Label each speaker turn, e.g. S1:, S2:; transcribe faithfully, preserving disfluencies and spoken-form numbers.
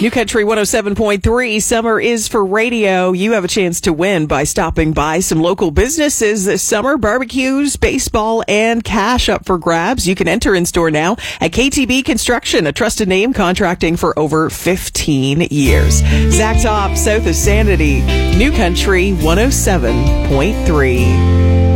S1: New Country one oh seven point three, summer is for radio. You have a chance to win by stopping by some local businesses this summer. Barbecues, baseball, and cash up for grabs. You can enter in store now at K T B Construction, a trusted name contracting for over fifteen years. Zach Top, south of Sanity, New Country one oh seven point three.